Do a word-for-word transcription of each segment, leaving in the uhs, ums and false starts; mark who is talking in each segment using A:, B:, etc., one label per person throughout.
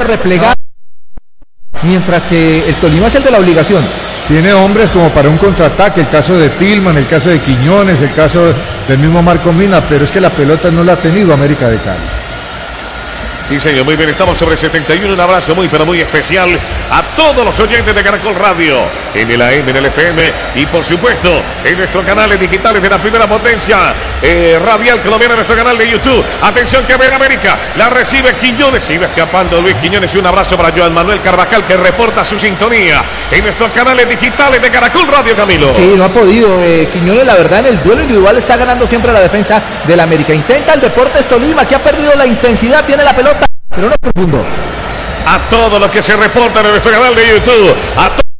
A: replegar, mientras que el Tolima es el de la obligación.
B: Tiene hombres como para un contraataque, el caso de Tillman, el caso de Quiñones, el caso del mismo Marco Mina, pero es que la pelota no la ha tenido América de Cali.
C: Sí, señor, muy bien, estamos sobre setenta y uno, un abrazo muy, pero muy especial a todos los oyentes de Caracol Radio, en el A M, en el F M y por supuesto en nuestros canales digitales de la primera potencia eh, radial colombiana, en nuestro canal de YouTube. Atención que viene América, la recibe Quiñones, se iba escapando Luis Quiñones, y un abrazo para Joan Manuel Carvajal que reporta su sintonía en nuestros canales digitales de Caracol Radio, Camilo.
A: Sí, no ha podido, eh, Quiñones la verdad en el duelo individual está ganando siempre la defensa del América. Intenta el Deportes Tolima, que ha perdido la intensidad, tiene la pelota, pero no profundo.
C: A todos los que se reportan en nuestro canal de YouTube, a todos.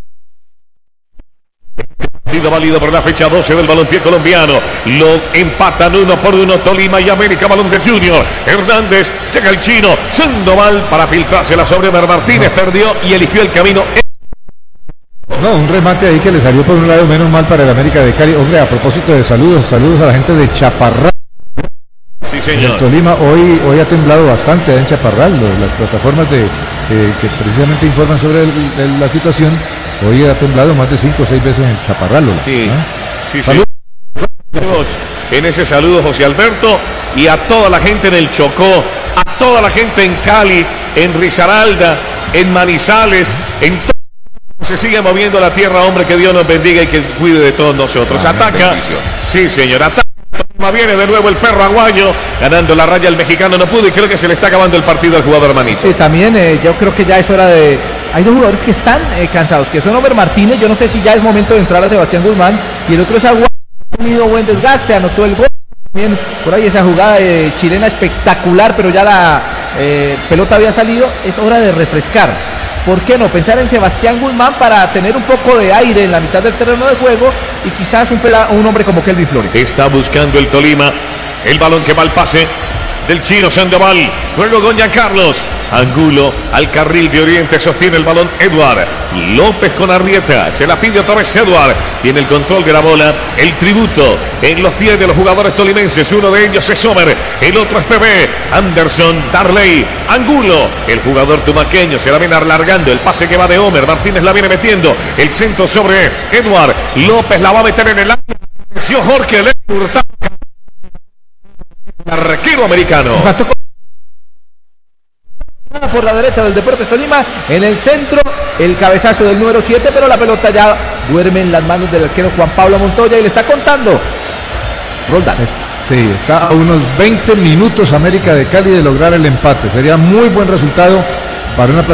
C: Partido válido por la fecha doce del balompié colombiano. Lo empatan uno por uno Tolima y América. Balón de Junior Hernández, llega el chino Sandoval para filtrársela sobre Omer Martínez, no. Perdió y eligió el camino.
B: No, un remate ahí que le salió por un lado, menos mal para el América de Cali. Hombre, a propósito de saludos, saludos a la gente de Chaparral.
C: Sí, señor.
B: El Tolima hoy, hoy ha temblado bastante en Chaparral. Las plataformas de, eh, que precisamente informan sobre el, el, la situación, hoy ha temblado más de cinco o seis veces en Chaparral.
C: Sí,
B: ¿no?
C: sí, sí. En ese saludo, José Alberto, y a toda la gente en el Chocó, a toda la gente en Cali, en Risaralda, en Manizales, en todo. Se sigue moviendo la tierra, hombre, que Dios nos bendiga y que cuide de todos nosotros. Amén. Ataca. Bendición. Sí, señor, ataca. Viene de nuevo el perro aguayo, ganando la raya el mexicano, no pudo y creo que se le está acabando el partido al jugador Manito.
A: Sí, también eh, yo creo que ya es hora de... Hay dos jugadores que están eh, cansados, que son Omer Martínez, yo no sé si ya es momento de entrar a Sebastián Guzmán, y el otro es Aguayo, ha tenido buen desgaste, anotó el gol, también por ahí esa jugada eh, chilena espectacular, pero ya la eh, pelota había salido, es hora de refrescar. ¿Por qué no pensar en Sebastián Guzmán para tener un poco de aire en la mitad del terreno de juego y quizás un, pela, un hombre como Kelvin Flores?
C: Está buscando el Tolima, el balón que va al pase del chino Sandoval, luego con Giancarlos Angulo al carril de Oriente, sostiene el balón Eduard López con Arrieta, se la pide otra vez Eduard, tiene el control de la bola, el tributo en los pies de los jugadores tolimenses, uno de ellos es Omer, el otro es P B, Anderson, Darley, Angulo, el jugador tumaqueño se la viene alargando, el pase que va de Omer, Martínez la viene metiendo, el centro sobre Eduard López, la va a meter en el área, Jorge Le Hurtado, arquero americano.
A: Por la derecha del Deportes Tolima, en el centro el cabezazo del número siete, pero la pelota ya duerme en las manos del arquero Juan Pablo Montoya y le está contando Roldán.
B: Sí, está a unos veinte minutos América de Cali de lograr el empate, sería muy buen resultado para una